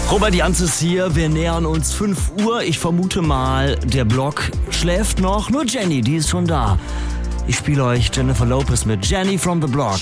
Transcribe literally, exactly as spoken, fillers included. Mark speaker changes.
Speaker 1: Robert Janzes hier, wir nähern uns fünf Uhr. Ich vermute mal, der Block schläft noch. Nur Jenny, die ist schon da. Ich spiele euch Jennifer Lopez mit Jenny from the Block.